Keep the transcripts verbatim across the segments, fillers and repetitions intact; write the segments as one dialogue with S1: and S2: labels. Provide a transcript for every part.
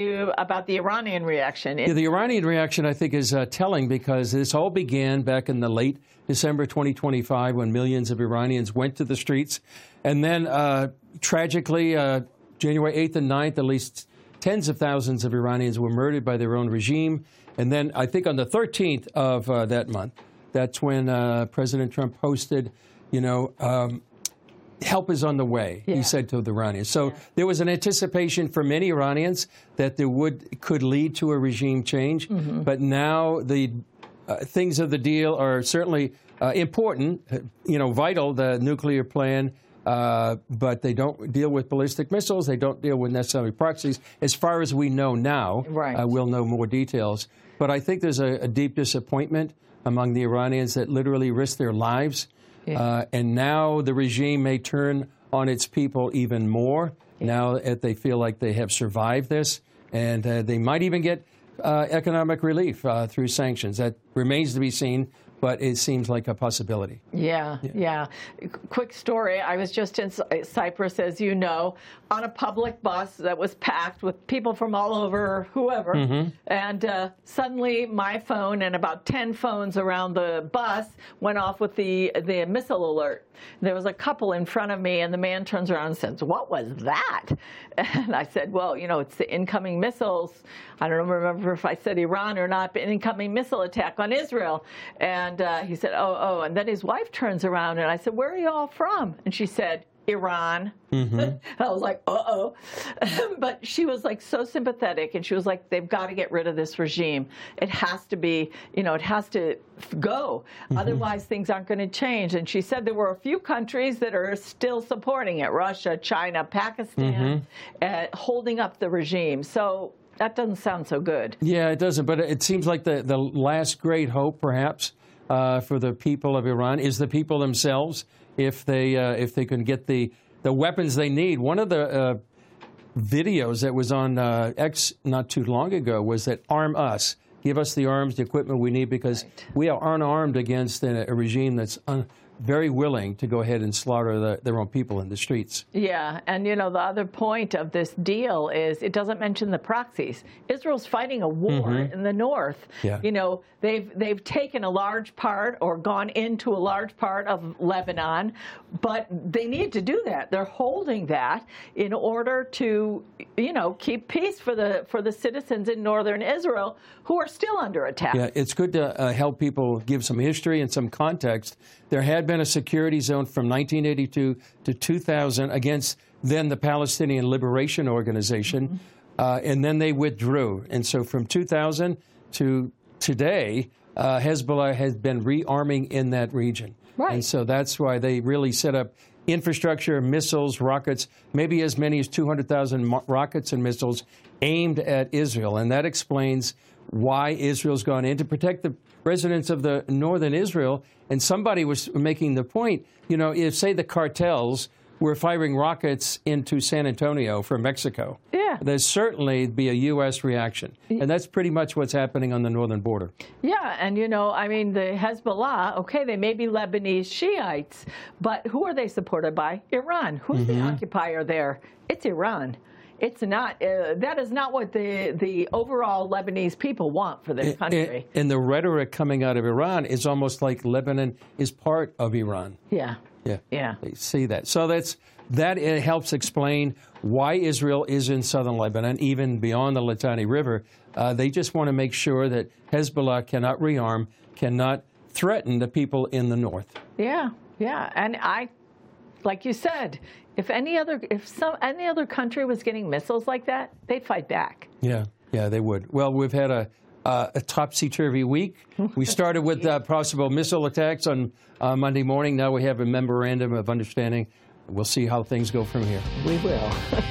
S1: you about the Iranian reaction.
S2: Yeah, the Iranian reaction, I think, is uh, telling because this all began back in the late December twenty twenty-five when millions of Iranians went to the streets. And then, uh, tragically, uh, January eighth and ninth, at least tens of thousands of Iranians were murdered by their own regime. And then I think on the thirteenth of uh, that month, that's when uh, President Trump posted, you know, um, help is on the way, yeah. he said to the Iranians. So yeah. there was an anticipation for many Iranians that there would could lead to a regime change. Mm-hmm. But now the uh, things of the deal are certainly uh, important, you know, vital, the nuclear plan. Uh, but they don't deal with ballistic missiles. They don't deal with necessarily proxies. As far as we know now,
S1: right.
S2: uh, we'll know more details. But I think there's a, a deep disappointment among the Iranians that literally risked their lives. Yeah. Uh, and now the regime may turn on its people even more yeah. now that they feel like they have survived this. And uh, they might even get uh, economic relief uh, through sanctions. That remains to be seen. But it seems like a possibility.
S1: Yeah, yeah, yeah. Quick story. I was just in Cyprus, as you know, on a public bus that was packed with people from all over, whoever. Mm-hmm. And uh, suddenly my phone and about ten phones around the bus went off with the, the missile alert. There was a couple in front of me, and the man turns around and says, "What was that?" And I said, well, you know, it's the incoming missiles. I don't remember if I said Iran or not, but incoming missile attack on Israel. And uh, he said, oh, oh. And then his wife turns around, and I said, where are you all from? And she said, Iran. Mm-hmm. I was like, uh-oh. But she was like so sympathetic, and she was like, they've got to get rid of this regime. It has to be, you know, it has to go. Mm-hmm. Otherwise, things aren't going to change. And she said there were a few countries that are still supporting it, Russia, China, Pakistan, mm-hmm. uh, holding up the regime. So that doesn't sound so good.
S2: Yeah, it doesn't. But it seems like the, the last great hope, perhaps, uh, for the people of Iran is the people themselves. If they uh, if they can get the, the weapons they need. One of the uh, videos that was on uh, X not too long ago was that arm us. Give us the arms, the equipment we need, because right. we are unarmed against a, a regime that's un very willing to go ahead and slaughter the, their own people in the streets.
S1: Yeah, and you know, the other point of this deal is it doesn't mention the proxies. Israel's fighting a war mm-hmm. in the north.
S2: Yeah.
S1: You know, they've they've taken a large part or gone into a large part of Lebanon, but they need to do that. They're holding that in order to, you know, keep peace for the for the citizens in northern Israel who are still under attack.
S2: Yeah, it's good to uh, help people give some history and some context. There had been a security zone from nineteen eighty-two to two thousand against then the Palestinian Liberation Organization, mm-hmm. uh, and then they withdrew. And so from two thousand to today, uh, Hezbollah has been rearming in that region.
S1: Right.
S2: And so that's why they really set up infrastructure, missiles, rockets, maybe as many as two hundred thousand rockets and missiles aimed at Israel. And that explains why Israel's gone in to protect the residents of the northern Israel. And somebody was making the point, you know, if, say, the cartels were firing rockets into San Antonio from Mexico,
S1: yeah.
S2: there'd certainly be a U S reaction. And that's pretty much what's happening on the northern border.
S1: Yeah, and, you know, I mean, the Hezbollah, okay, they may be Lebanese Shiites, but who are they supported by? Iran. Who's mm-hmm. the occupier there? It's Iran. It's not, uh, that is not what the, the overall Lebanese people want for their country.
S2: And, and the rhetoric coming out of Iran is almost like Lebanon is part of Iran.
S1: Yeah.
S2: Yeah.
S1: Yeah.
S2: They see that. So that's, that it helps explain why Israel is in southern Lebanon, even beyond the Litani River. Uh, they just want to make sure that Hezbollah cannot rearm, cannot threaten the people in the north.
S1: Yeah. Yeah. And I, like you said, if any other if some any other country was getting missiles like that, they'd fight back.
S2: Yeah, yeah, they would. Well, we've had a uh, a topsy-turvy week. We started with uh, possible missile attacks on uh, Monday morning. Now we have a memorandum of understanding. We'll see how things go from here.
S1: We will.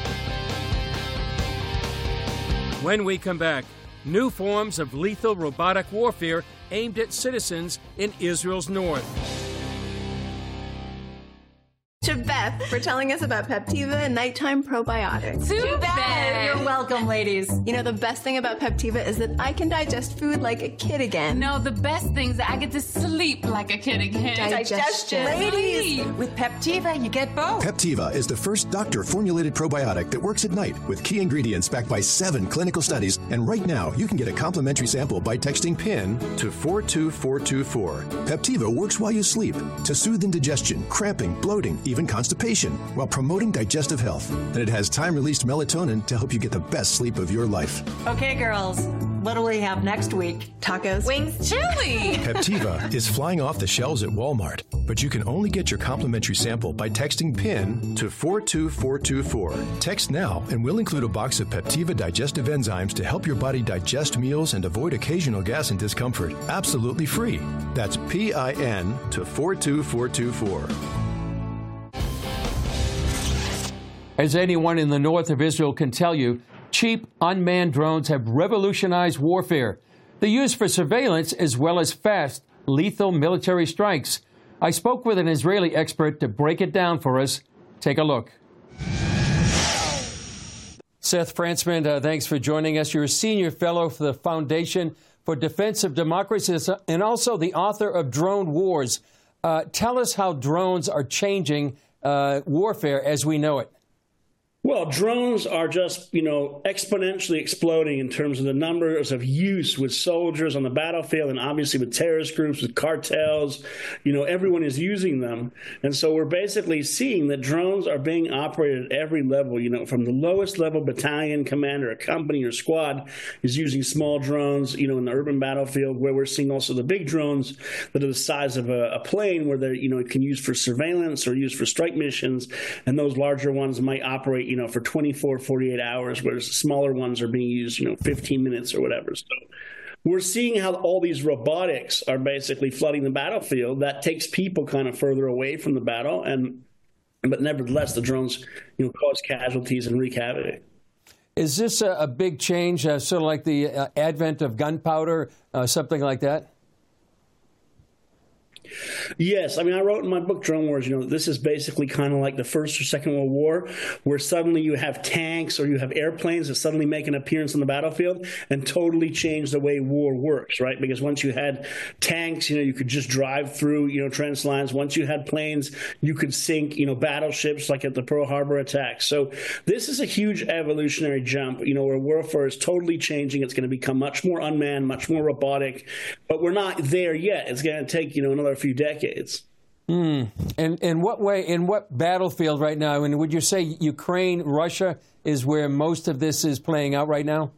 S2: When we come back, new forms of lethal robotic warfare aimed at citizens in Israel's north.
S3: To Beth for telling us about Peptiva and nighttime probiotics.
S4: Too bad.
S5: You're welcome, ladies.
S3: You know, the best thing about Peptiva is that I can digest food like a kid again.
S4: No, the best thing is that I get to sleep like a kid again.
S3: Digestion.
S5: Ladies, with Peptiva, you get both.
S6: Peptiva is the first doctor-formulated probiotic that works at night with key ingredients backed by seven clinical studies. And right now, you can get a complimentary sample by texting PIN to four two four two four. Peptiva works while you sleep to soothe indigestion, cramping, bloating, even constipation, while promoting digestive health. And it has time-released melatonin to help you get the best sleep of your life.
S5: Okay, girls, what do we have next week?
S3: Tacos.
S4: Wings chili.
S6: Peptiva is flying off the shelves at Walmart, but you can only get your complimentary sample by texting PIN to four two four two four. Text now, and we'll include a box of Peptiva digestive enzymes to help your body digest meals and avoid occasional gas and discomfort. Absolutely free. That's P I N to four two four two four.
S2: As anyone in the north of Israel can tell you, cheap unmanned drones have revolutionized warfare. They're used for surveillance as well as fast, lethal military strikes. I spoke with an Israeli expert to break it down for us. Take a look. Seth Frantzman, uh, thanks for joining us. You're a senior fellow for the Foundation for Defense of Democracy and also the author of Drone Wars. Uh, tell us how drones are changing uh, warfare as we know it.
S7: Well, drones are just, you know, exponentially exploding in terms of the numbers of use with soldiers on the battlefield and obviously with terrorist groups, with cartels. You know, everyone is using them. And so we're basically seeing that drones are being operated at every level, you know, from the lowest level battalion commander, a company or squad is using small drones, you know, in the urban battlefield, where we're seeing also the big drones that are the size of a, a plane, where they're, you know, it can use for surveillance or used for strike missions. And those larger ones might operate, you know, for twenty-four, forty-eight hours, whereas smaller ones are being used, you know, fifteen minutes or whatever. So we're seeing how all these robotics are basically flooding the battlefield. That takes people kind of further away from the battle. And but nevertheless, the drones, you know, cause casualties and wreak havoc.
S2: Is this a, a big change, uh, sort of like the uh, advent of gunpowder, uh, something like that?
S7: Yes. I mean, I wrote in my book, Drone Wars, you know, this is basically kind of like the First or Second World War, where suddenly you have tanks or you have airplanes that suddenly make an appearance on the battlefield and totally change the way war works, right? Because once you had tanks, you know, you could just drive through, you know, trench lines. Once you had planes, you could sink, you know, battleships like at the Pearl Harbor attack. So this is a huge evolutionary jump, you know, where warfare is totally changing. It's going to become much more unmanned, much more robotic, but we're not there yet. It's going to take, you know, another few decades.
S2: Mm. And in what way, in what battlefield right now? I mean, would you say Ukraine, Russia is where most of this is playing out right now?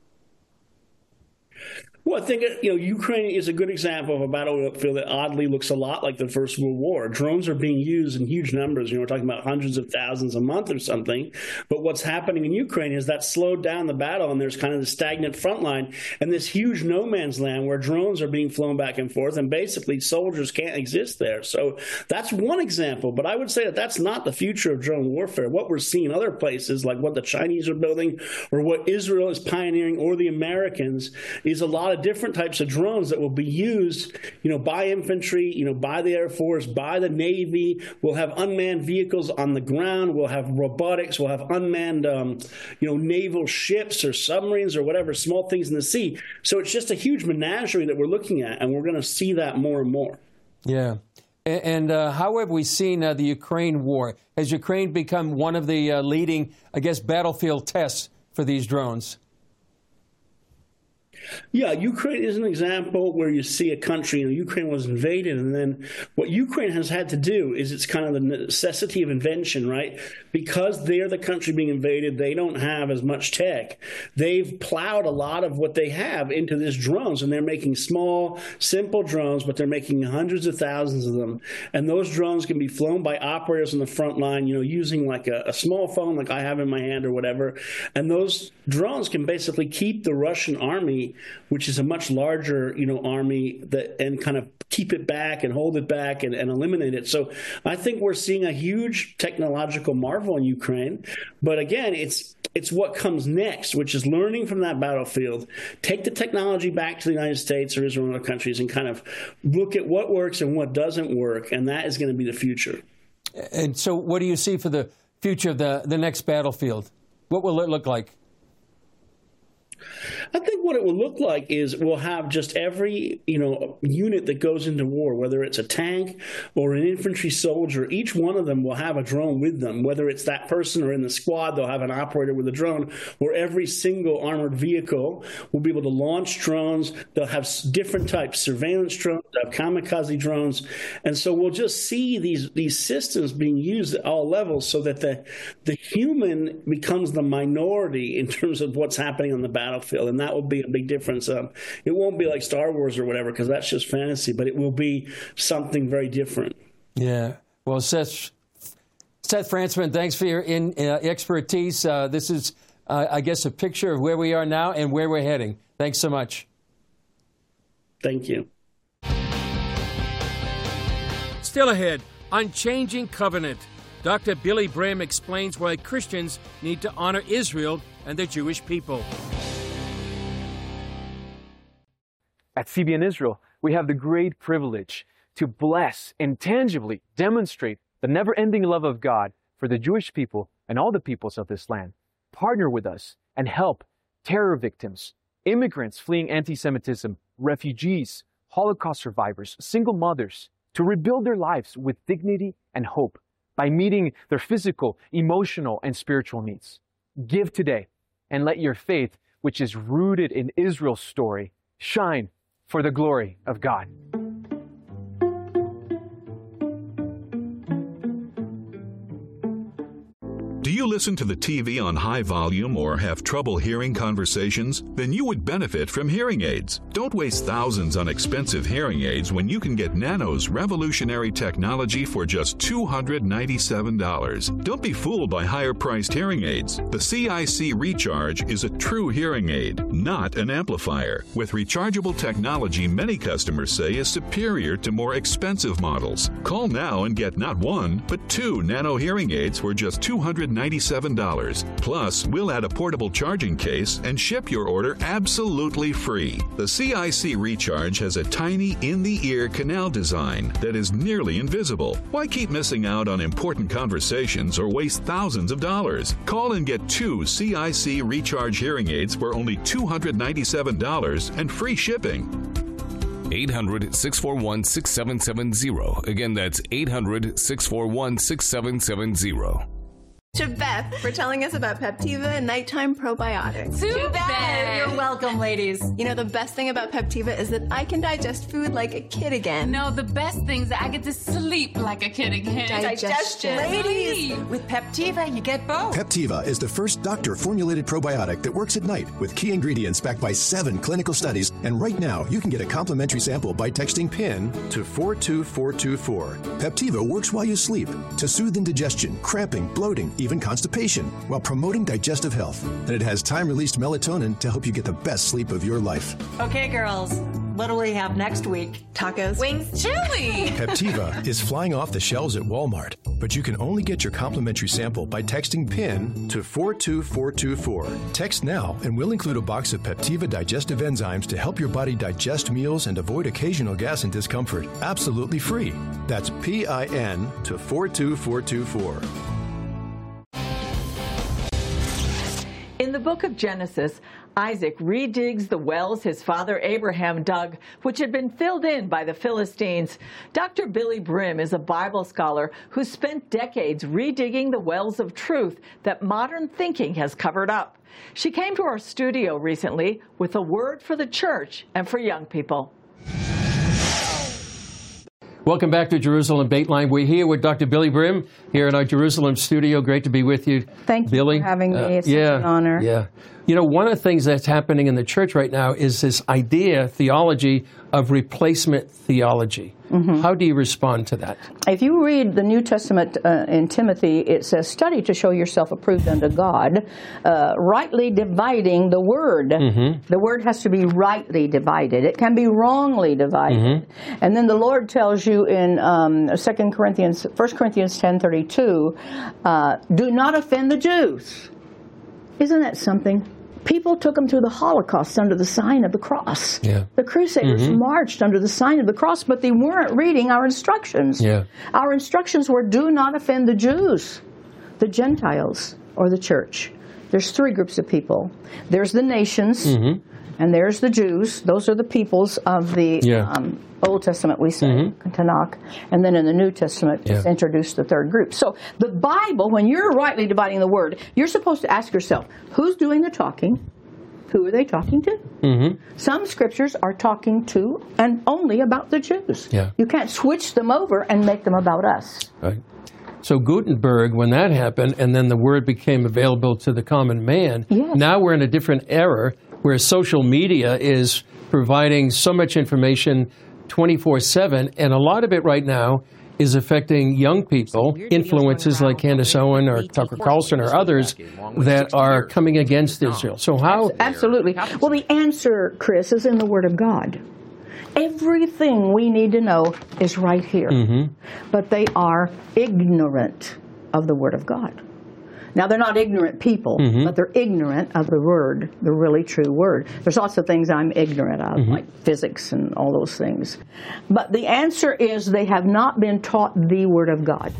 S7: Well, I think, you know, Ukraine is a good example of a battlefield that oddly looks a lot like the First World War. Drones are being used in huge numbers. You know, we're talking about hundreds of thousands a month or something. But what's happening in Ukraine is that slowed down the battle, and there's kind of the stagnant front line and this huge no man's land where drones are being flown back and forth, and basically soldiers can't exist there. So that's one example. But I would say that that's not the future of drone warfare. What we're seeing other places, like what the Chinese are building or what Israel is pioneering or the Americans, is a lot of different types of drones that will be used, you know, by infantry, you know, by the Air Force, by the Navy. We'll have unmanned vehicles on the ground. We'll have robotics. We'll have unmanned, um, you know, naval ships or submarines or whatever, small things in the sea. So it's just a huge menagerie that we're looking at, and we're going to see that more and more.
S2: Yeah. And uh, how have we seen uh, the Ukraine war? Has Ukraine become one of the uh, leading, I guess, battlefield tests for these drones?
S7: Yeah, Ukraine is an example where you see a country, you know, Ukraine was invaded, and then what Ukraine has had to do is it's kind of the necessity of invention, right? Because they're the country being invaded, they don't have as much tech. They've plowed a lot of what they have into these drones, and they're making small, simple drones, but they're making hundreds of thousands of them. And those drones can be flown by operators on the front line, you know, using like a, a small phone like I have in my hand or whatever. And those drones can basically keep the Russian army, which is a much larger, you know, army, that and kind of keep it back and hold it back and, and eliminate it. So I think we're seeing a huge technological marvel in Ukraine. But again, it's it's what comes next, which is learning from that battlefield, take the technology back to the United States or Israel and other countries and kind of look at what works and what doesn't work. And that is going to be the future.
S2: And so what do you see for the future of the, the next battlefield? What will it look like?
S7: I think what it will look like is we'll have just every, you know, unit that goes into war, whether it's a tank or an infantry soldier, each one of them will have a drone with them. Whether it's that person or in the squad, they'll have an operator with a drone, where every single armored vehicle will be able to launch drones. They'll have different types, surveillance drones, they'll have kamikaze drones. And so we'll just see these, these systems being used at all levels so that the, the human becomes the minority in terms of what's happening on the battlefield. And that will be a big difference. Um, it won't be like Star Wars or whatever, because that's just fantasy, but it will be something very different.
S2: Yeah. Well, Seth, Seth Frantzman, thanks for your in, uh, expertise. Uh, this is, uh, I guess, a picture of where we are now and where we're heading. Thanks so much.
S7: Thank you.
S2: Still ahead, Unchanging Covenant. Doctor Billy Brim explains why Christians need to honor Israel and the Jewish people.
S8: At C B N Israel, we have the great privilege to bless and tangibly demonstrate the never-ending love of God for the Jewish people and all the peoples of this land. Partner with us and help terror victims, immigrants fleeing anti-Semitism, refugees, Holocaust survivors, single mothers, to rebuild their lives with dignity and hope by meeting their physical, emotional, and spiritual needs. Give today and let your faith, which is rooted in Israel's story, shine for the glory of God.
S9: Do you listen to the T V on high volume or have trouble hearing conversations? Then you would benefit from hearing aids. Don't waste thousands on expensive hearing aids when you can get Nano's revolutionary technology for just two hundred ninety-seven dollars. Don't be fooled by higher-priced hearing aids. The C I C Recharge is a true hearing aid, not an amplifier. With rechargeable technology many customers say is superior to more expensive models. Call now and get not one, but two Nano hearing aids for just two hundred ninety-seven dollars. Plus, we'll add a portable charging case and ship your order absolutely free. The C I C Recharge has a tiny in-the-ear canal design that is nearly invisible. Why keep missing out on important conversations or waste thousands of dollars? Call and get two C I C Recharge hearing aids for only two hundred ninety-seven dollars and free shipping.
S10: eight hundred, six four one, six seven seven zero. Again, that's eight hundred, six four one, six seven seven zero.
S3: To Beth for telling us about Peptiva Nighttime Probiotics.
S4: To Beth.
S5: You're welcome, ladies.
S3: You know, the best thing about Peptiva is that I can digest food like a kid again.
S4: No, the best thing is that I get to sleep like a kid again.
S3: Digestion.
S5: Ladies, with Peptiva, you get both.
S6: Peptiva is the first doctor-formulated probiotic that works at night with key ingredients backed by seven clinical studies. And right now, you can get a complimentary sample by texting PIN to four two four two four. Peptiva works while you sleep to soothe indigestion, cramping, bloating, even constipation, while promoting digestive health. And it has time-released melatonin to help you get the best sleep of your life.
S5: Okay, girls, what do we have next week?
S3: Tacos.
S4: Wings. Chili.
S6: Peptiva is flying off the shelves at Walmart, but you can only get your complimentary sample by texting PIN to four two four two four. Text now, and we'll include a box of Peptiva digestive enzymes to help your body digest meals and avoid occasional gas and discomfort. Absolutely free. That's P I N to four two four two four.
S1: In the book of Genesis, Isaac redigs the wells his father Abraham dug, which had been filled in by the Philistines. Doctor Billy Brim is a Bible scholar who spent decades redigging the wells of truth that modern thinking has covered up. She came to our studio recently with a word for the church and for young people.
S2: Welcome back to Jerusalem Dateline. We're here with Doctor Billy Brim here in our Jerusalem studio. Great to be with you,
S11: Thank you
S2: Billy.
S11: for having me. It's
S2: uh, yeah,
S11: such an honor.
S2: Yeah. You know, one of the things that's happening in the church right now is this idea, theology, of replacement theology. Mm-hmm. How do you respond to that?
S11: If you read the New Testament uh, in Timothy, it says, study to show yourself approved unto God, uh, rightly dividing the word. Mm-hmm. The word has to be rightly divided. It can be wrongly divided. Mm-hmm. And then the Lord tells you in um, Second Corinthians, First Corinthians ten thirty-two, uh, do not offend the Jews. Isn't that something? People took them through the Holocaust under the sign of the cross.
S2: Yeah.
S11: The Crusaders
S2: Mm-hmm.
S11: marched under the sign of the cross, but they weren't reading our instructions.
S2: Yeah.
S11: Our instructions were, do not offend the Jews, the Gentiles, or the church. There's three groups of people. There's the nations,
S2: Mm-hmm.
S11: and there's the Jews. Those are the peoples of the
S2: Yeah.
S11: um, Old Testament, we say,
S2: Mhm.
S11: Tanakh. And then in the New Testament, it's
S2: Yeah.
S11: introduced the third group. So the Bible, when you're rightly dividing the word, you're supposed to ask yourself, who's doing the talking? Who are they talking to?
S2: Mm-hmm.
S11: Some scriptures are talking to and only about the Jews.
S2: Yeah.
S11: You can't switch them over and make them about us.
S2: Right. So Gutenberg, when that happened, and then the word became available to the common man,
S11: Yes.
S2: now we're in a different era where social media is providing so much information twenty-four seven, and a lot of it right now is affecting young people, influences like Candace Owen or Tucker Carlson or others that are coming against Israel. So how...
S11: Absolutely. Well, the answer, Chris, is in the Word of God. Everything we need to know is right here.
S2: Mm-hmm.
S11: But they are ignorant of the Word of God. Now, they're not ignorant people,
S2: Mhm.
S11: but they're ignorant of the Word, the really true Word. There's lots of things I'm ignorant of,
S2: Mhm.
S11: like physics and all those things. But the answer is they have not been taught the Word of God.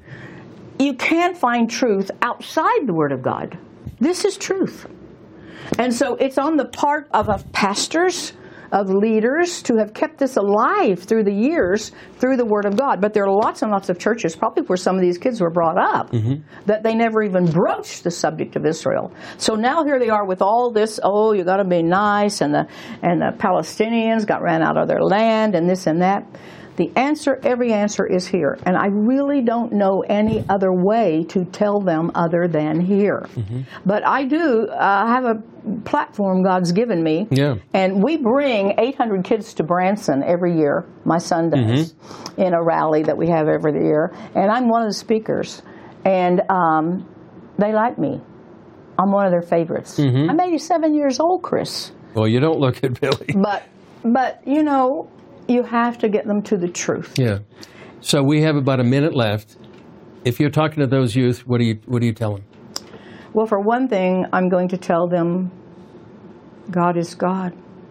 S11: You can't find truth outside the Word of God. This is truth. And so it's on the part of, of pastors, of leaders, to have kept this alive through the years through the Word of God. But there are lots and lots of churches, probably where some of these kids were brought up,
S2: Mhm.
S11: that they never even broached the subject of Israel. So now here they are with all this, oh, you got to be nice, and the, and the Palestinians got ran out of their land, and this and that. The answer, every answer is here. And I really don't know any other way to tell them other than here.
S2: Mm-hmm.
S11: But I do uh, have a platform God's given me.
S2: Yeah.
S11: And we bring eight hundred kids to Branson every year. My son does,
S2: Mm-hmm.
S11: in a rally that we have every year. And I'm one of the speakers. And um, they like me. I'm one of their favorites.
S2: Mhm.
S11: I'm eighty-seven years old, Chris.
S2: Well, you don't look it, Billy.
S11: But, but you know, you have to get them to the truth.
S2: Yeah. So we have about a minute left. If you're talking to those youth, what do you what do you tell them?
S11: Well, for one thing, I'm going to tell them God is God.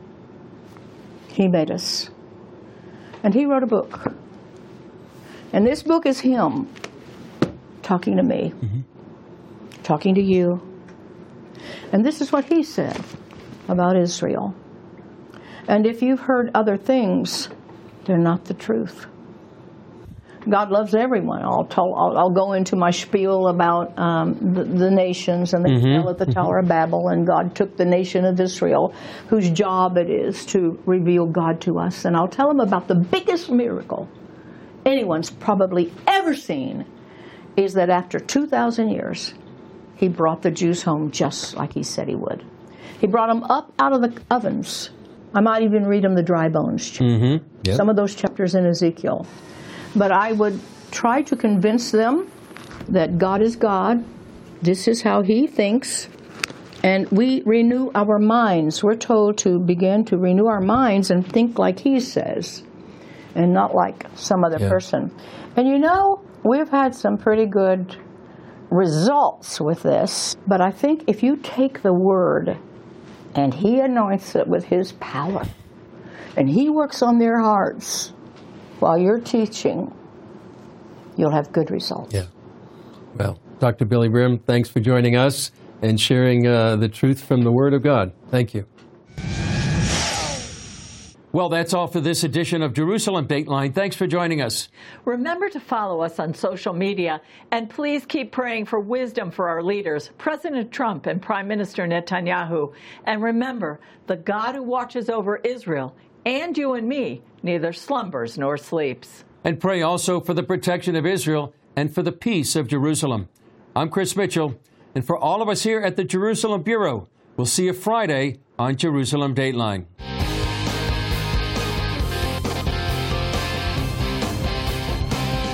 S11: He made us. And He wrote a book. And this book is Him talking to me,
S2: Mm-hmm.
S11: talking to you. And this is what He said about Israel. And if you've heard other things, they're not the truth. God loves everyone. I'll, tell, I'll, I'll go into my spiel about um, the, the nations, and they
S2: Mhm.
S11: fell at the Tower of Babel, and God took the nation of Israel, whose job it is to reveal God to us. And I'll tell them about the biggest miracle anyone's probably ever seen, is that after two thousand years, He brought the Jews home just like He said He would. He brought them up out of the ovens. I might even read them the dry bones chapter.
S2: Mm-hmm. Yep.
S11: Some of those chapters in Ezekiel. But I would try to convince them that God is God. This is how He thinks. And we renew our minds. We're told to begin to renew our minds and think like He says, and not like some other
S2: Yeah.
S11: person. And you know, we've had some pretty good results with this. But I think if you take the Word and He anoints it with His power, and He works on their hearts while you're teaching, you'll have good results.
S2: Yeah. Well, Doctor Billy Brim, thanks for joining us and sharing uh, the truth from the Word of God. Thank you. Well, that's all for this edition of Jerusalem Dateline. Thanks for joining us.
S1: Remember to follow us on social media, and please keep praying for wisdom for our leaders, President Trump and Prime Minister Netanyahu. And remember, the God who watches over Israel and you and me neither slumbers nor sleeps.
S2: And pray also for the protection of Israel and for the peace of Jerusalem. I'm Chris Mitchell, and for all of us here at the Jerusalem Bureau, we'll see you Friday on Jerusalem Dateline.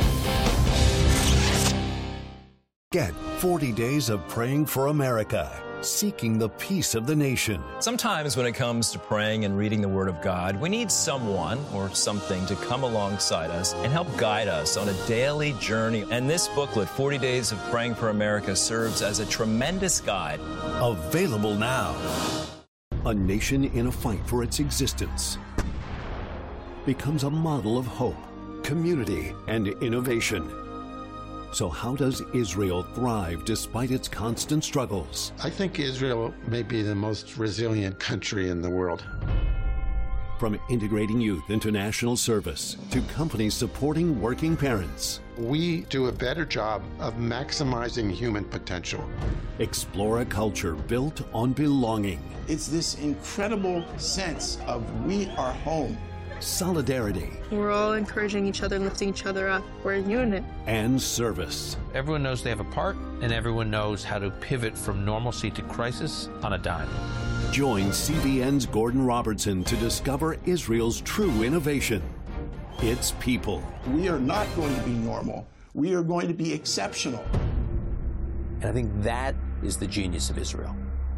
S12: Get forty days of praying for America. seeking the peace of the nation.
S13: Sometimes when it comes to praying and reading the Word of God, we need someone or something to come alongside us and help guide us on a daily journey. And this booklet, forty days of Praying for America, serves as a tremendous guide.
S12: Available now. A nation in a fight for its existence becomes a model of hope, community, and innovation. So how does Israel thrive despite its constant struggles?
S14: I think Israel may be the most resilient country in the world.
S12: From integrating youth into national service to companies supporting working parents.
S14: We do a better job of maximizing human potential.
S12: Explore a culture built on belonging.
S15: It's this incredible sense of we are home.
S12: Solidarity.
S3: We're all encouraging each other, lifting each other up. We're a unit.
S12: And service.
S16: Everyone knows they have a part, and everyone knows how to pivot from normalcy to crisis on a dime.
S12: Join C B N's Gordon Robertson to discover Israel's true innovation. Its people.
S15: We are not going to be normal. We are going to be exceptional.
S17: And I think that is the genius of Israel.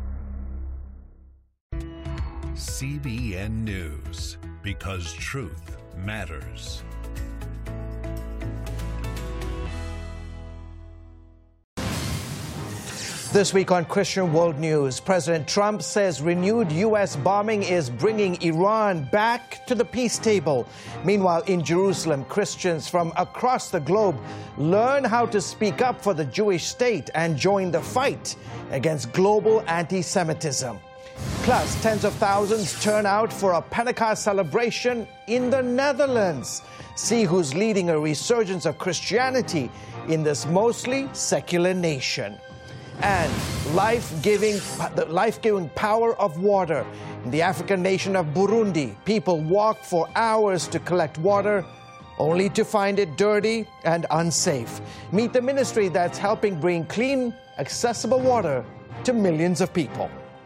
S12: C B N News. Because truth matters.
S18: This week on Christian World News, President Trump says renewed U S bombing is bringing Iran back to the peace table. Meanwhile, in Jerusalem, Christians from across the globe learn how to speak up for the Jewish state and join the fight against global anti-Semitism. Plus, tens of thousands turn out for a Pentecost celebration in the Netherlands. See who's leading a resurgence of Christianity in this mostly secular nation. And life-giving, the life-giving power of water. In the African nation of Burundi, people walk for hours to collect water, only to find it dirty and unsafe. Meet the ministry that's helping bring clean, accessible water to millions of people.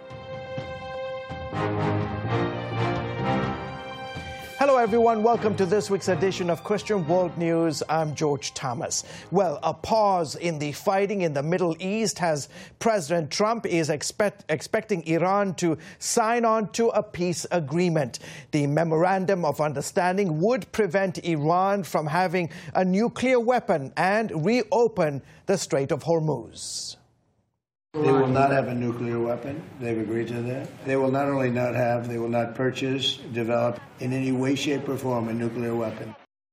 S18: Hello, everyone. Welcome to this week's edition of Christian World News. I'm George Thomas. Well, a pause in the fighting in the Middle East as President Trump is expect, expecting Iran to sign on to a peace agreement. The Memorandum of Understanding would prevent Iran from having a nuclear weapon and reopen the Strait of Hormuz.
S19: They will not have a nuclear weapon. They've agreed to that. They will not only not have, they will not purchase, develop in any way, shape, or form a nuclear weapon.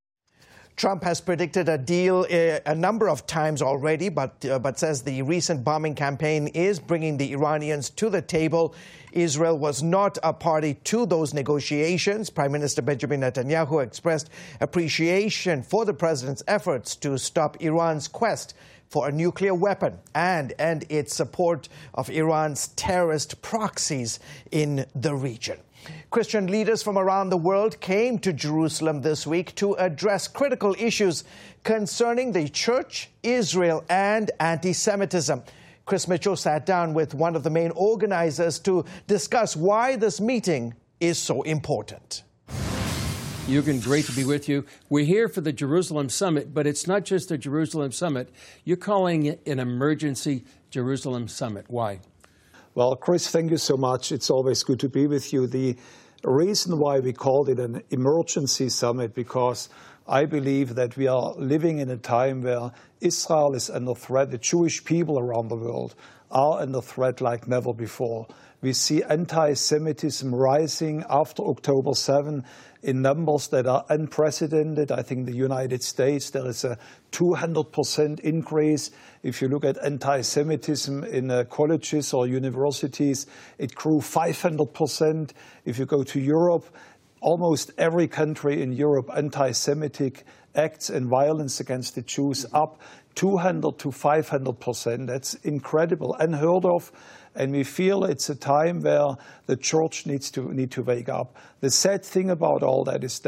S18: Trump has predicted a deal uh, a number of times already, but, uh, but says the recent bombing campaign is bringing the Iranians to the table. Israel was not a party to those negotiations. Prime Minister Benjamin Netanyahu expressed appreciation for the president's efforts to stop Iran's quest for a nuclear weapon and end its support of Iran's terrorist proxies in the region. Christian leaders from around the world came to Jerusalem this week to address critical issues concerning the church, Israel, and anti-Semitism. Chris Mitchell sat down with one of the main organizers to discuss why this meeting is so important.
S2: Jürgen, great to be with you. We're here for the Jerusalem Summit, but it's not just the Jerusalem Summit. You're calling it an emergency Jerusalem Summit. Why?
S20: Well, Chris, thank you so much. It's always good to be with you. The reason why we called it an emergency summit, because I believe that we are living in a time where Israel is under threat. The Jewish people around the world are under threat like never before. We see anti-Semitism rising after October seventh in numbers that are unprecedented. I think in the United States there is a two hundred percent increase. If you look at anti-Semitism in uh, colleges or universities, it grew five hundred percent. If you go to Europe, almost every country in Europe, anti-Semitic acts and violence against the Jews up two hundred to five hundred percent. That's incredible, unheard of. And we feel it's a time where the church needs to need to wake up. The sad thing about all that is that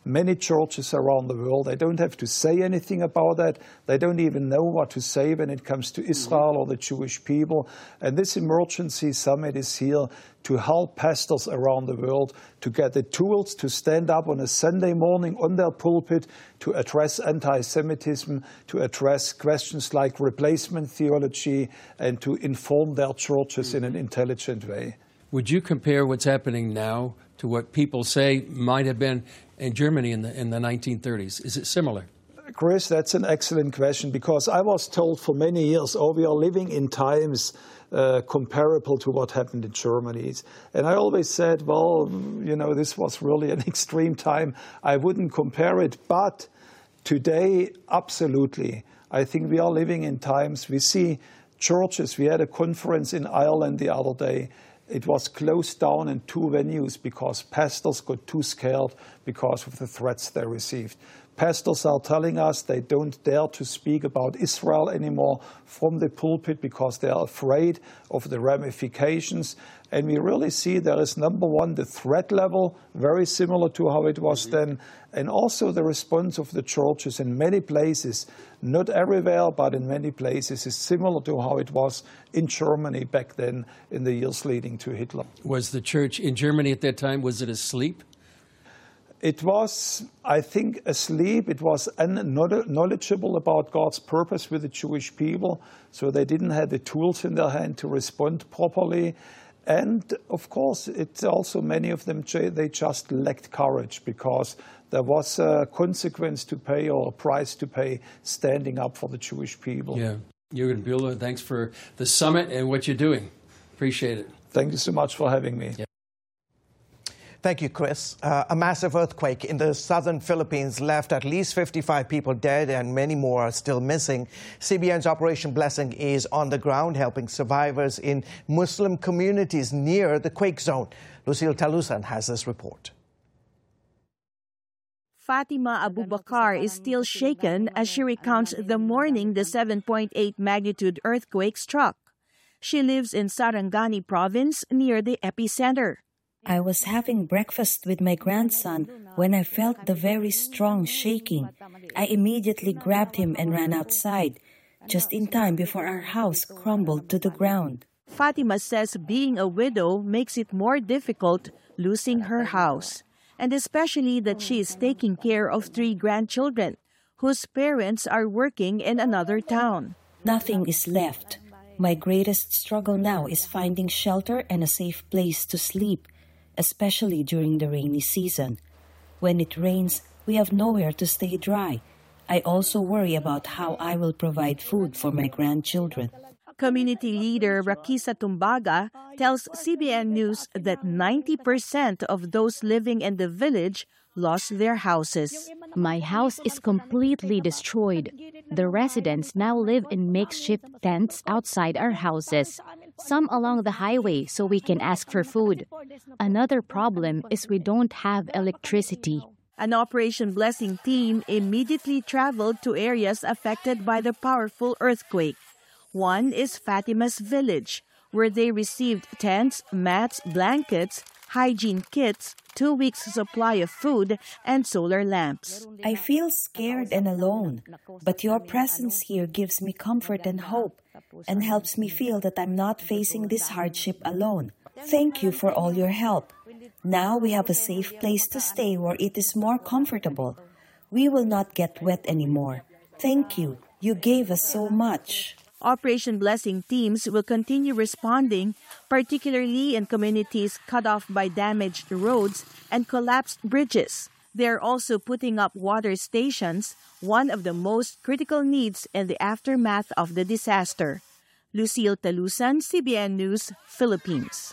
S20: many churches around the world, they don't have to say anything about that. They don't even know what to say when it comes to Israel or the Jewish people. And this emergency summit is here to help pastors around the world to get the tools to stand up on a Sunday morning on their pulpit to address anti-Semitism, to address questions like replacement theology, and to inform their churches in an intelligent way.
S2: Would you compare what's happening now to what people say might have been in Germany in the, in the nineteen thirties? Is it similar?
S20: Chris, that's an excellent question, because I was told for many years, oh, we are living in times uh, comparable to what happened in Germany. And I always said, well, you know, this was really an extreme time. I wouldn't compare it. But today, absolutely. I think we are living in times. We see churches. We had a conference in Ireland the other day. It was closed down in two venues because pastors got too scared because of the threats they received. Pastors are telling us they don't dare to speak about Israel anymore from the pulpit because they are afraid of the ramifications. And we really see there is, number one, the threat level, very similar to how it was then, and also the response of the churches in many places, not everywhere, but in many places, is similar to how it was in Germany back then in the years leading to Hitler.
S2: Was the church in Germany at that time, was it asleep?
S20: It was, I think, asleep. It was unknowledgeable about God's purpose with the Jewish people, so they didn't have the tools in their hand to respond properly. And, of course, it's also many of them, they just lacked courage because there was a consequence to pay or a price to pay standing up for the Jewish people.
S2: Yeah. Jürgen Bühler, thanks for the summit and what you're doing. Appreciate it.
S20: Thank you so much for having me.
S2: Yeah.
S18: Thank you, Chris. Uh, a massive earthquake in the southern Philippines left at least fifty-five people dead and many more are still missing. C B N's Operation Blessing is on the ground helping survivors in Muslim communities near the quake zone. Lucille Talusan has this report.
S21: Fatima Abubakar is still shaken as she recounts the morning the seven point eight magnitude earthquake struck. She lives in Sarangani province near the epicenter.
S22: I was having breakfast with my grandson when I felt the very strong shaking. I immediately grabbed him and ran outside, just in time before our house crumbled to the ground.
S21: Fatima says being a widow makes it more difficult losing her house, and especially that she is taking care of three grandchildren whose parents are working in another town.
S22: Nothing is left. My greatest struggle now is finding shelter and a safe place to sleep, especially during the rainy season. When it rains, we have nowhere to stay dry. I also worry about how I will provide food for my grandchildren.
S21: Community leader Rakisa Tumbaga tells C B N News that ninety percent of those living in the village lost their houses.
S23: My house is completely destroyed. The residents now live in makeshift tents outside our houses, some along the highway so we can ask for food. Another problem is we don't have electricity.
S21: An Operation Blessing team immediately traveled to areas affected by the powerful earthquake. One is Fatima's village, where they received tents, mats, blankets, hygiene kits, two weeks' supply of food, and solar lamps.
S22: I feel scared and alone, but your presence here gives me comfort and hope and helps me feel that I'm not facing this hardship alone. Thank you for all your help. Now we have a safe place to stay where it is more comfortable. We will not get wet anymore. Thank you. You gave us so much.
S21: Operation Blessing teams will continue responding, particularly in communities cut off by damaged roads and collapsed bridges. They are also putting up water stations, one of the most critical needs in the aftermath of the disaster. Lucille Talusan, C B N News, Philippines.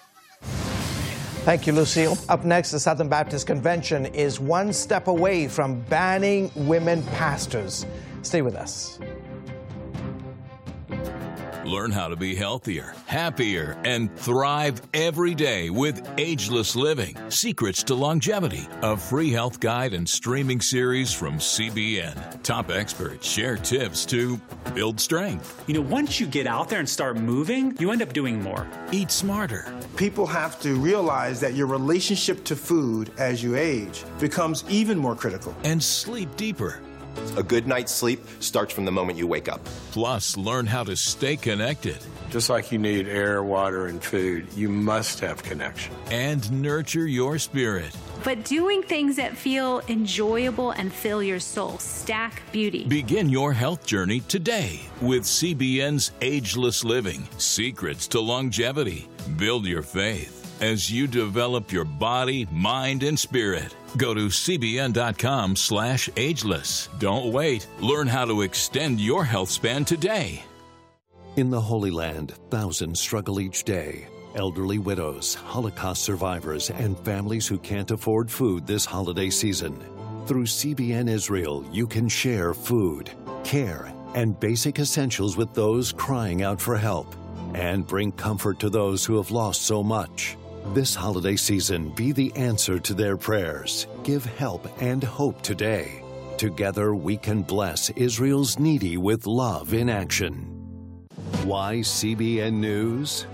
S18: Thank you, Lucille. Up next, the Southern Baptist Convention is one step away from banning women pastors. Stay with us.
S10: Learn how to be healthier, happier, and thrive every day with Ageless Living, Secrets to Longevity, a free health guide and streaming series from C B N. Top experts share tips to build strength.
S7: You know, once you get out there and start moving, you end up doing more.
S10: Eat smarter.
S15: People have to realize that your relationship to food as you age becomes even more critical.
S10: And sleep deeper.
S8: A good night's sleep starts from the moment you wake up.
S10: Plus, learn how to stay connected.
S9: Just like you need air, water, and food, you must have connection.
S10: And nurture your spirit.
S24: But doing things that feel enjoyable and fill your soul. Stack Beauty.
S10: Begin your health journey today with C B N's Ageless Living, Secrets to Longevity. Build your faith as you develop your body, mind, and spirit. Go to cbn.com slash ageless. Don't wait. Learn how to extend your health span today.
S12: In the Holy Land, thousands struggle each day. Elderly widows, Holocaust survivors, and families who can't afford food this holiday season. Through C B N Israel, you can share food, care, and basic essentials with those crying out for help, and bring comfort to those who have lost so much. This holiday season, be the answer to their prayers. Give help and hope today. Together, we can bless Israel's needy with love in action. Why C B N News?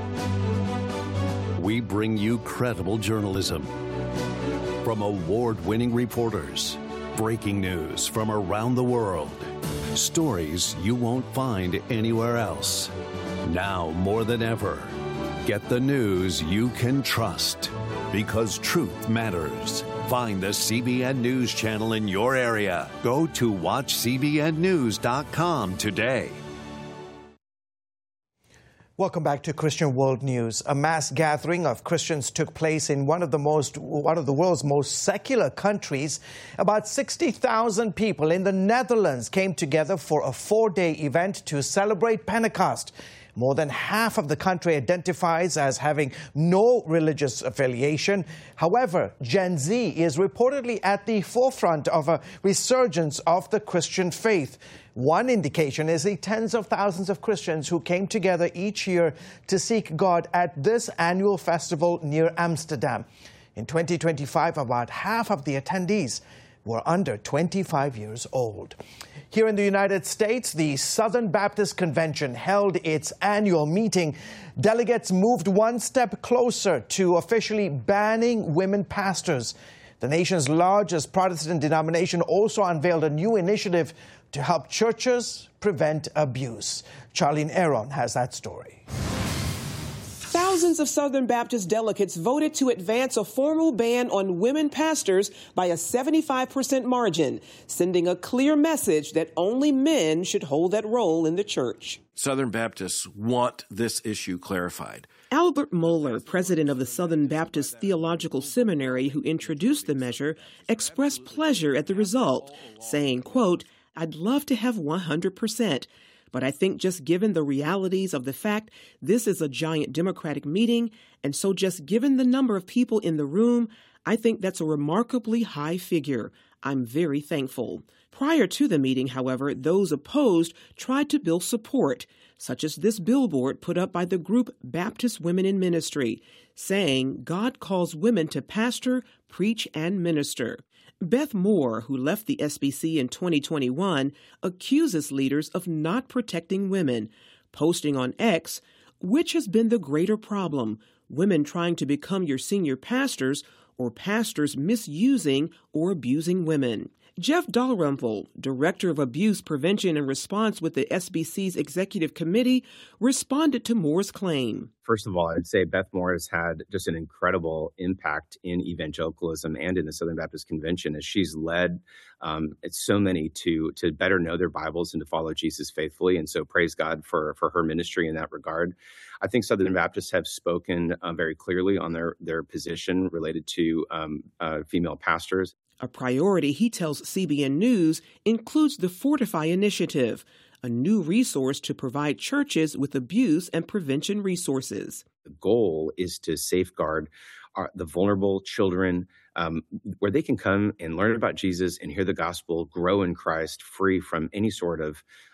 S12: We bring you credible journalism from award-winning reporters, breaking news from around the world, stories you won't find anywhere else. Now more than ever, get the news you can trust, because truth matters. Find the C B N News channel in your area. Go to watch c b n news dot com today.
S18: Welcome back to Christian World News. A mass gathering of Christians took place in one of the most, one of the world's most secular countries. About sixty thousand people in the Netherlands came together for a four-day event to celebrate Pentecost. More than half of the country identifies as having no religious affiliation. However, Gen Z is reportedly at the forefront of a resurgence of the Christian faith. One indication is the tens of thousands of Christians who came together each year to seek God at this annual festival near Amsterdam. In twenty twenty-five, about half of the attendees were under twenty-five years old. Here in the United States, the Southern Baptist Convention held its annual meeting. Delegates moved one step closer to officially banning women pastors. The nation's largest Protestant denomination also unveiled a new initiative to help churches prevent abuse. Charlene Aaron has that story.
S25: Thousands of Southern Baptist delegates voted to advance a formal ban on women pastors by a seventy-five percent margin, sending a clear message that only men should hold that role in the church.
S26: Southern Baptists want this issue clarified.
S25: Albert Mohler, president of the Southern Baptist Theological Seminary, who introduced the measure, expressed pleasure at the result, saying, quote, "I'd love to have one hundred percent. But I think just given the realities of the fact this is a giant Democratic meeting, and so just given the number of people in the room, I think that's a remarkably high figure. I'm very thankful." Prior to the meeting, however, those opposed tried to build support, such as this billboard put up by the group Baptist Women in Ministry, saying God calls women to pastor, preach, and minister. Beth Moore, who left the S B C in twenty twenty-one, accuses leaders of not protecting women, posting on X, "Which has been the greater problem, women trying to become your senior pastors or pastors misusing or abusing women?" Jeff Dalrymple, Director of Abuse Prevention and Response with the S B C's Executive Committee, responded to Moore's claim.
S27: First of all, I'd say Beth Moore has had just an incredible impact in evangelicalism and in the Southern Baptist Convention as she's led um, so many to to better know their Bibles and to follow Jesus faithfully. And so praise God for, for her ministry in that regard. I think Southern Baptists have spoken uh, very clearly on their, their position related to um, uh, female pastors.
S25: A priority, he tells C B N News, includes the Fortify Initiative, a new resource to provide churches with abuse and prevention resources.
S27: The goal is to safeguard our, the vulnerable children, um, where they can come and learn about Jesus and hear the gospel, grow in Christ, free from any sort of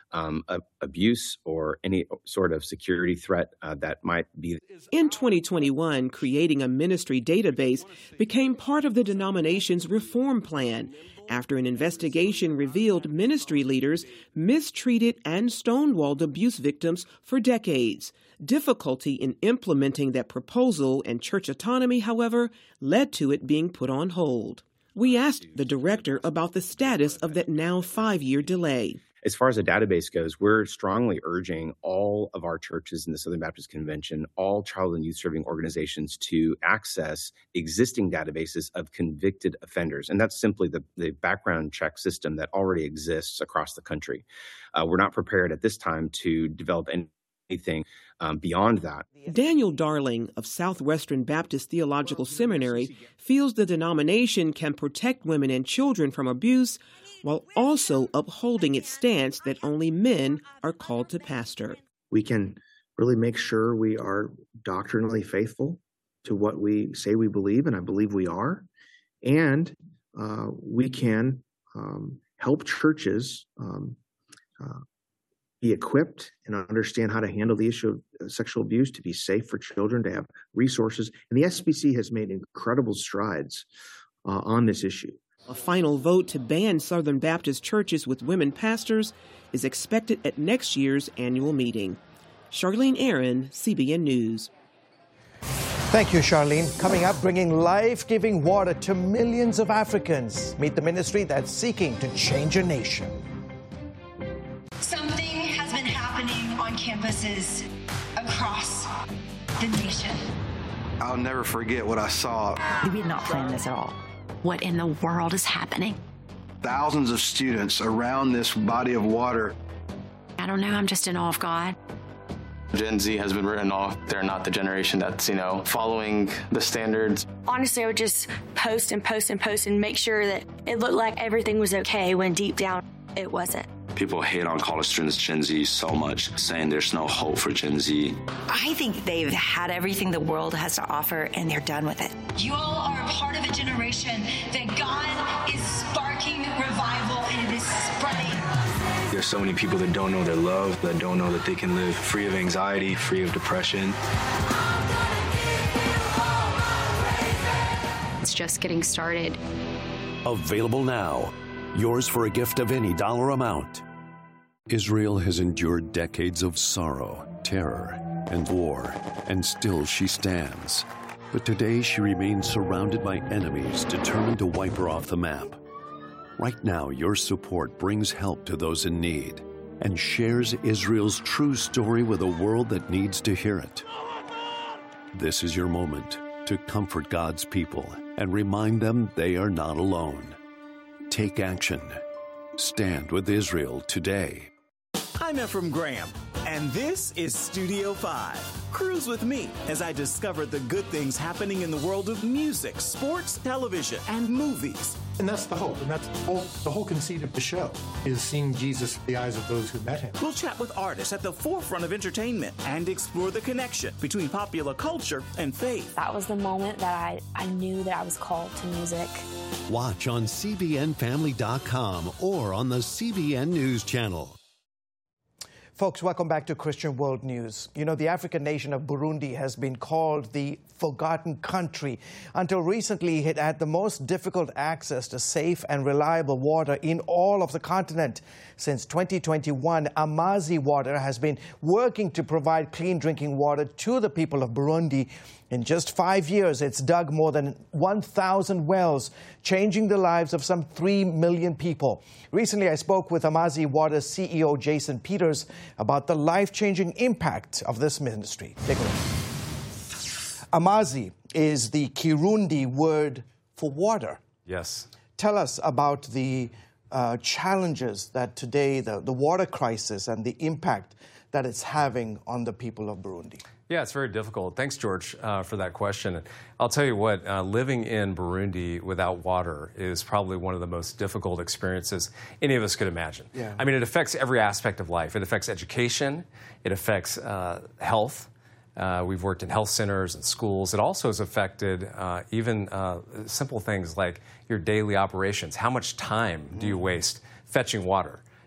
S27: um, a, abuse or any sort of security threat uh, that might be.
S25: In twenty twenty-one, creating a ministry database became part of the denomination's reform plan after an investigation revealed ministry leaders mistreated and stonewalled abuse victims for decades. Difficulty in implementing that proposal and church autonomy, however, led to it being put on hold. We asked the director about the status of that now five-year delay.
S27: As far as the database goes, we're strongly urging all of our churches in the Southern Baptist Convention, all child and youth serving organizations to access existing databases of convicted offenders. And that's simply the, the background check system that already exists across the country. Uh, we're not prepared at this time to develop anything um, beyond that.
S25: Daniel Darling of Southwestern Baptist Theological Seminary feels the denomination can protect women and children from abuse while also upholding its stance that only men are called to pastor.
S1: We can really make sure we are doctrinally faithful to what we say we believe, and I believe we are, and uh, we can um, help churches um, uh, be equipped and understand how to handle the issue of sexual abuse, to be safe for children, to have resources. And the S B C has made incredible strides uh, on this issue.
S25: A final vote to ban Southern Baptist churches with women pastors is expected at next year's annual meeting. Charlene Aaron, C B N News.
S18: Thank you, Charlene. Coming up, bringing life-giving water to millions of Africans. Meet the ministry that's seeking to change a nation.
S4: Something has been happening on campuses across the nation.
S5: I'll never forget what I saw.
S4: We did not plan this at all. What in the world is happening?
S5: Thousands of students around this body of water.
S4: I don't know, I'm just in awe of God.
S6: Gen Z has been written off. They're not the generation that's, you know, following the standards.
S11: Honestly, I would just post and post and post and make sure that it looked like everything was okay when deep down it wasn't.
S13: People hate on college students, Gen Z, so much, saying there's no hope for Gen Z.
S14: I think they've had everything the world has to offer, and they're done with it.
S4: You all are a part of a generation that God is sparking revival, and it is spreading.
S6: There's so many people that don't know they're loved, that don't know that they can live free of anxiety, free of depression.
S24: It's just getting started.
S12: Available now. Yours for a gift of any dollar amount. Israel has endured decades of sorrow, terror, and war, and still she stands. But today she remains surrounded by enemies determined to wipe her off the map. Right now, your support brings help to those in need and shares Israel's true story with a world that needs to hear it. This is your moment to comfort God's people and remind them they are not alone. Take action. Stand with Israel today.
S28: I'm Ephraim Graham, and this is Studio five. Cruise with me as I discover the good things happening in the world of music, sports, television, and movies.
S29: And that's the hope, and that's the whole, the whole conceit of the show, is seeing Jesus through the eyes of those who met him.
S28: We'll chat with artists at the forefront of entertainment and explore the connection between popular culture and faith.
S30: That was the moment that I, I knew that I was called to music.
S12: Watch on C B N Family dot com or on the C B N News Channel.
S18: Folks, welcome back to Christian World News. You know, the African nation of Burundi has been called the forgotten country. Until recently, it had the most difficult access to safe and reliable water in all of the continent. Since twenty twenty-one, Amazi Water has been working to provide clean drinking water to the people of Burundi. In just five years, it's dug more than one thousand wells, changing the lives of some three million people. Recently, I spoke with Amazi Water's C E O, Jason Peters, about the life-changing impact of this ministry. Take a look. Amazi is the Kirundi word for water.
S31: Yes.
S18: Tell us about the uh, challenges that today, the, the water crisis and the impact that it's having on the people of Burundi.
S31: Yeah, it's very difficult. Thanks, George, uh, for that question. I'll tell you what, uh, living in Burundi without water is probably one of the most difficult experiences any of us could imagine.
S18: Yeah.
S31: I mean, it affects every aspect of life. It affects education. It affects uh, health. Uh, we've worked in health centers and schools. It also has affected uh, even uh, simple things like your daily operations. How much time mm-hmm. do you waste fetching water?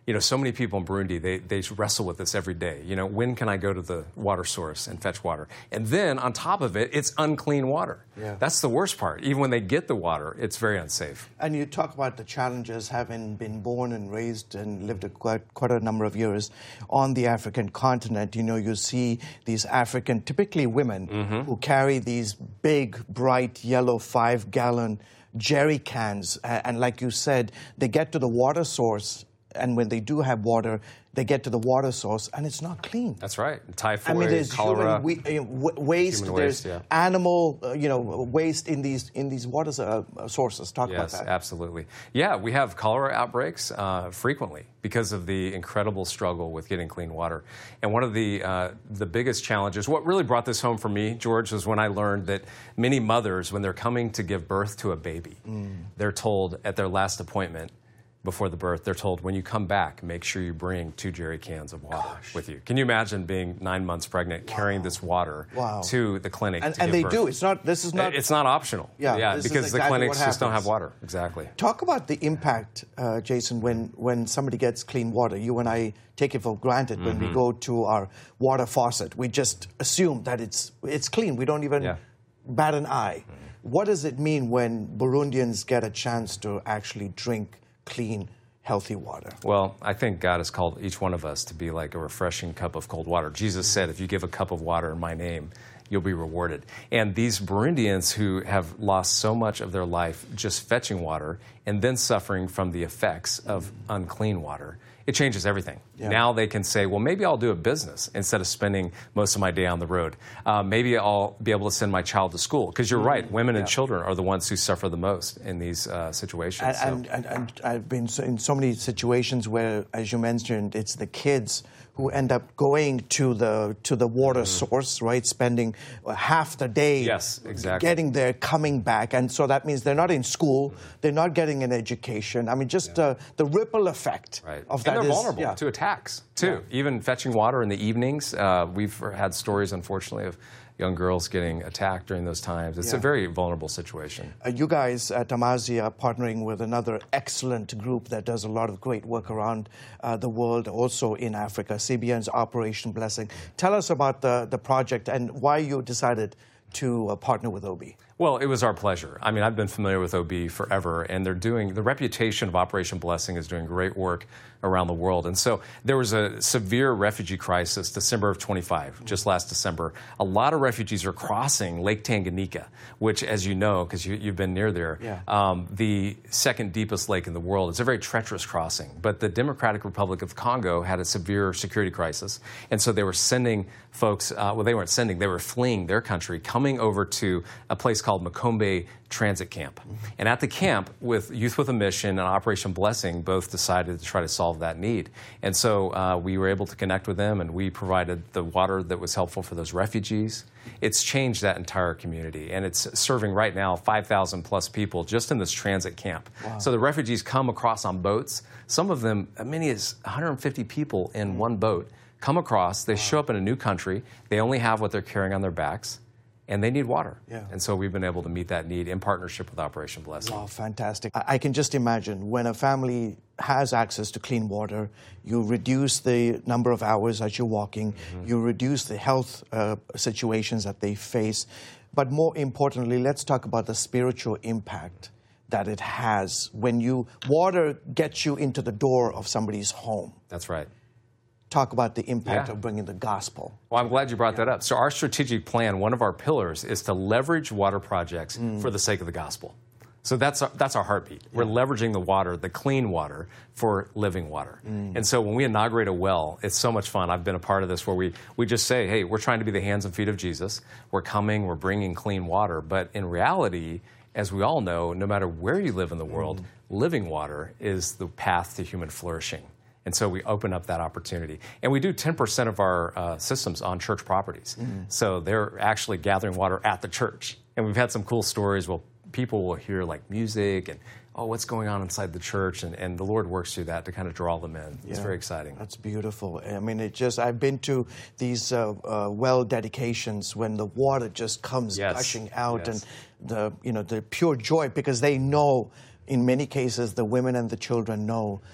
S31: you know, so many people in Burundi, they, they wrestle with this every day. You know, when can I go to the water source and fetch water? And then on top of it, it's unclean water.
S18: Yeah.
S31: That's the worst part. Even when they get the water, it's very unsafe.
S18: And you talk about the challenges, having been born and raised and lived a quite, quite a number of years on the African continent. You know, you see these African, typically women, mm-hmm. who carry these big, bright, yellow five-gallon jerry cans. And like you said, they get to the water source, and when they do have water, they get to the water source, and it's not clean.
S31: That's right. Typhoid,
S18: I mean, there's
S31: cholera,
S18: human we, uh, waste.
S31: human
S18: there's
S31: waste, yeah.
S18: animal, uh, you know, waste in these in these water uh, sources. Talk
S31: yes,
S18: about that.
S31: Yes, absolutely. Yeah, we have cholera outbreaks uh, frequently because of the incredible struggle with getting clean water. And one of the uh, the biggest challenges, what really brought this home for me, George, was when I learned that many mothers, when they're coming to give birth to a baby, mm. they're told at their last appointment, before the birth, they're told, when you come back, make sure you bring two jerry cans of water Gosh. with you. Can you imagine being nine months pregnant, wow. carrying this water wow. to the clinic?
S18: And,
S31: to
S18: and
S31: give
S18: they
S31: birth?
S18: do. It's not. This is not.
S31: It's not optional.
S18: Yeah,
S31: yeah
S18: this
S31: because
S18: is
S31: the
S18: exactly
S31: clinics
S18: what
S31: just don't
S18: happens.
S31: have water. Exactly.
S18: Talk about the impact, uh, Jason, when when somebody gets clean water. You and I take it for granted mm-hmm. when we go to our water faucet. We just assume that it's it's clean. We don't even yeah. bat an eye. Mm-hmm. What does it mean when Burundians get a chance to actually drink clean, healthy water?
S31: Well, I think God has called each one of us to be like a refreshing cup of cold water. Jesus said, if you give a cup of water in my name, you'll be rewarded. And these Burundians who have lost so much of their life just fetching water and then suffering from the effects of unclean water, it changes everything. Yeah. Now they can say, well, maybe I'll do a business instead of spending most of my day on the road. Uh, maybe I'll be able to send my child to school. Because you're mm-hmm. right, women yeah. and children are the ones who suffer the most in these uh, situations.
S18: And,
S31: so.
S18: and, and, and I've been in so many situations where, as you mentioned, it's the kids who end up going to the to the water mm. source, right? Spending half the day
S31: yes, exactly.
S18: getting there, coming back. And so that means they're not in school, they're not getting an education. I mean, just yeah. uh, the ripple effect
S31: right.
S18: of that
S31: and they're
S18: is,
S31: vulnerable
S18: yeah.
S31: to attacks, too. Yeah. Even fetching water in the evenings. Uh, we've had stories, unfortunately, of young girls getting attacked during those times. It's yeah. a very vulnerable situation.
S18: Uh, you guys at Amazi are partnering with another excellent group that does a lot of great work around uh, the world, also in Africa, C B N's Operation Blessing. Tell us about the, the project and why you decided to uh, partner with O B.
S31: Well, it was our pleasure. I mean, I've been familiar with O B forever, and they're doing, the reputation of Operation Blessing is doing great work around the world. And so there was a severe refugee crisis December of twenty-five, just last December. A lot of refugees are crossing Lake Tanganyika, which, as you know, because you, you've been near there,
S18: yeah.
S31: um, the second deepest lake in the world. It's a very treacherous crossing. But the Democratic Republic of Congo had a severe security crisis. And so they were sending folks, uh, well, they weren't sending, they were fleeing their country, coming over to a place called Makombe Transit Camp. Mm-hmm. And at the camp, with Youth with a Mission and Operation Blessing, both decided to try to solve that need. And so uh, we were able to connect with them, and we provided the water that was helpful for those refugees. It's changed that entire community, and it's serving right now five thousand plus people just in this transit camp. Wow. So the refugees come across on boats. Some of them, as many as one hundred fifty people in mm-hmm. one boat, come across. They wow. show up in a new country. They only have what they're carrying on their backs, and they need water.
S18: Yeah.
S31: And so we've been able to meet that need in partnership with Operation Blessing.
S18: Wow, fantastic. I, I can just imagine when a family has access to clean water, you reduce the number of hours that you're walking, mm-hmm. you reduce the health uh, situations that they face. But more importantly, let's talk about the spiritual impact that it has when you, water gets you into the door of somebody's home.
S31: That's right.
S18: Talk about the impact
S31: yeah.
S18: of bringing the gospel.
S31: Well, I'm glad you brought that up. So our strategic plan, one of our pillars, is to leverage water projects mm. for the sake of the gospel. So that's our, that's our heartbeat. Yeah. We're leveraging the water, the clean water, for living water. Mm. And so when we inaugurate a well, it's so much fun. I've been a part of this where we, we just say, hey, we're trying to be the hands and feet of Jesus. We're coming, we're bringing clean water. But in reality, as we all know, no matter where you live in the world, mm. living water is the path to human flourishing. And so we open up that opportunity. And we do ten percent of our uh, systems on church properties. Mm. So they're actually gathering water at the church. And we've had some cool stories. Well, people will hear like music and, oh, what's going on inside the church? And, and the Lord works through that to kind of draw them in. It's yeah, very exciting.
S18: That's beautiful. I mean, it just, I've been to these uh, uh, well dedications when the water just comes
S31: yes.
S18: gushing out
S31: yes.
S18: and the, you know, the pure joy, because they know, in many cases, the women and the children know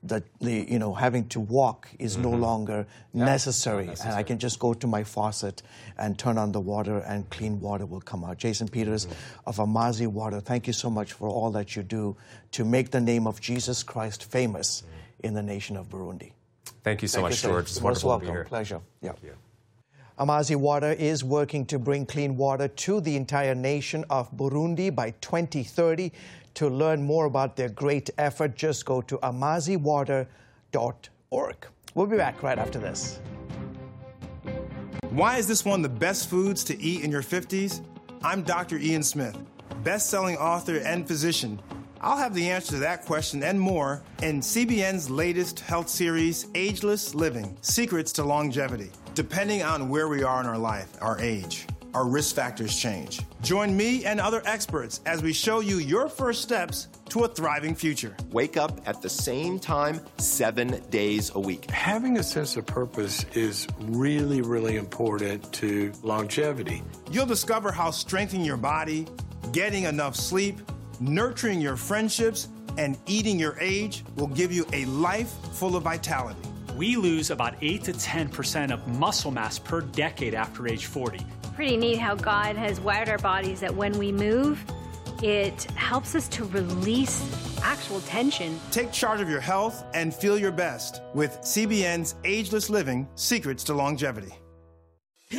S18: the, the you know, having to walk is mm-hmm. no longer yeah, necessary. necessary. And I can just go to my faucet and turn on the water and clean water will come out. Jason Peters mm-hmm. of Amazi Water, thank you so much for all that you do to make the name of Jesus Christ famous mm-hmm. in the nation of Burundi.
S31: Thank you so
S18: thank
S31: much,
S18: you,
S31: George. It's
S18: most
S31: wonderful
S18: welcome.
S31: to be here.
S18: Pleasure. Yeah.
S31: Thank you.
S18: Amazi Water is working to bring clean water to the entire nation of Burundi by twenty thirty. To learn more about their great effort, just go to amazi water dot org. We'll be back right after this.
S2: Why is this one of the best foods to eat in your fifties? I'm Doctor Ian Smith, best-selling author and physician. I'll have the answer to that question and more in C B N's latest health series, Ageless Living: Secrets to Longevity. Depending on where we are in our life, our age, our risk factors change. Join me and other experts as we show you your first steps to a thriving future.
S8: Wake up at the same time, seven days a week.
S9: Having a sense of purpose is really, really important to longevity.
S2: You'll discover how strengthening your body, getting enough sleep, nurturing your friendships, and eating your age will give you a life full of vitality.
S3: We lose about eight to ten percent of muscle mass per decade after age forty.
S7: Pretty neat how God has wired our bodies that when we move, it helps us to release actual tension.
S2: Take charge of your health and feel your best with C B N's Ageless Living: Secrets to Longevity.